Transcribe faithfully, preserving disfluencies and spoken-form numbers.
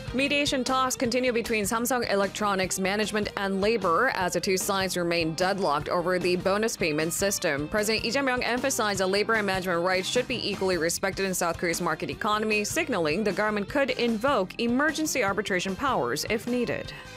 Mediation talks continue between Samsung Electronics management and labor as the two sides remain deadlocked over the bonus payment system. President Lee Jae-myung emphasized that labor and management rights should be equally respected in South Korea's market economy, signaling the government could invoke emergency arbitration powers if needed.